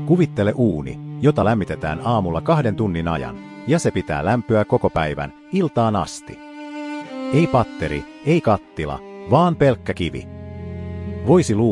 Kuvittele uuni, jota lämmitetään aamulla 2 tunnin ajan, ja se pitää lämpöä koko päivän, iltaan asti. Ei patteri, ei kattila, vaan pelkkä kivi. Voisi luulla,